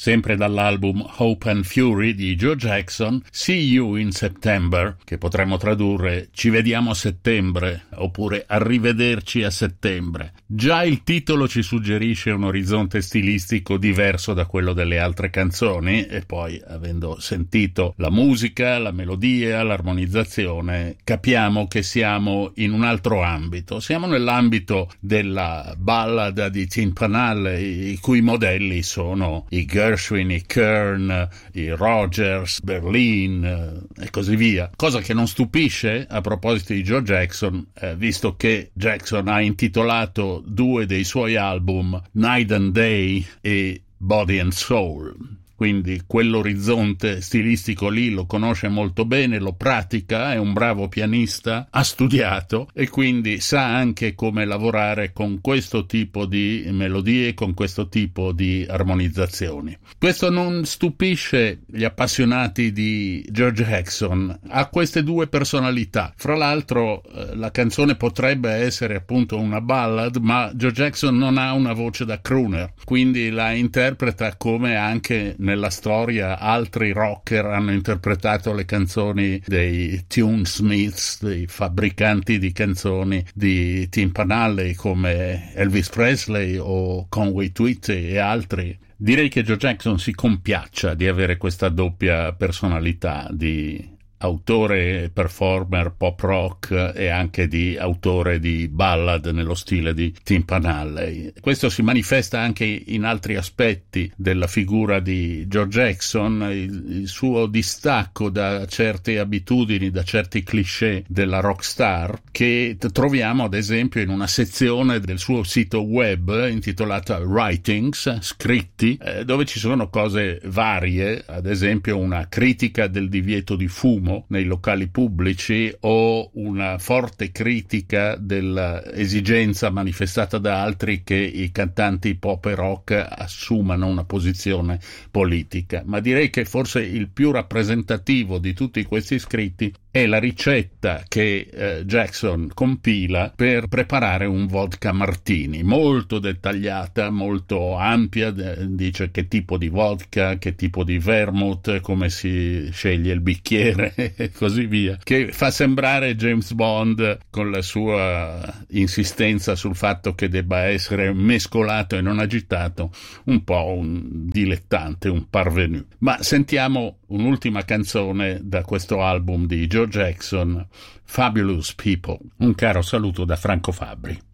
sempre dall'album Hope and Fury di Joe Jackson, See You in September, che potremmo tradurre Ci vediamo a settembre, oppure Arrivederci a settembre. Già il titolo ci suggerisce un orizzonte stilistico diverso da quello delle altre canzoni, e poi, avendo sentito la musica, la melodia, l'armonizzazione, capiamo che siamo in un altro ambito. Siamo nell'ambito della ballad di Tim Panalla, i cui modelli sono i Gershwin, i Kern, i Rogers, Berlin e così via. Cosa che non stupisce a proposito di Joe Jackson, visto che Jackson ha intitolato due dei suoi album Night and Day e Body and Soul. Quindi quell'orizzonte stilistico lì lo conosce molto bene, lo pratica, è un bravo pianista, ha studiato e quindi sa anche come lavorare con questo tipo di melodie, con questo tipo di armonizzazioni. Questo non stupisce gli appassionati di George Jackson, ha queste due personalità. Fra l'altro la canzone potrebbe essere appunto una ballad, ma George Jackson non ha una voce da crooner, quindi la interpreta come anche nella storia altri rocker hanno interpretato le canzoni dei tunesmiths, dei fabbricanti di canzoni di timpanelli come Elvis Presley o Conway Twitty e altri. Direi che Joe Jackson si compiaccia di avere questa doppia personalità di autore e performer pop rock e anche di autore di ballad nello stile di Tim Panalla. Questo si manifesta anche in altri aspetti della figura di George Jackson, il suo distacco da certe abitudini, da certi cliché della rock star, che troviamo ad esempio in una sezione del suo sito web intitolata Writings, scritti, dove ci sono cose varie, ad esempio una critica del divieto di fumo nei locali pubblici o una forte critica dell'esigenza manifestata da altri che i cantanti pop e rock assumano una posizione politica. Ma direi che forse il più rappresentativo di tutti questi scritti è la ricetta che Jackson compila per preparare un vodka martini, molto dettagliata, molto ampia, dice che tipo di vodka, che tipo di vermouth, come si sceglie il bicchiere e così via, che fa sembrare James Bond con la sua insistenza sul fatto che debba essere mescolato e non agitato, un po' un dilettante, un parvenu. Ma sentiamo un'ultima canzone da questo album di Joe Jackson, Fabulous People. Un caro saluto da Franco Fabbri.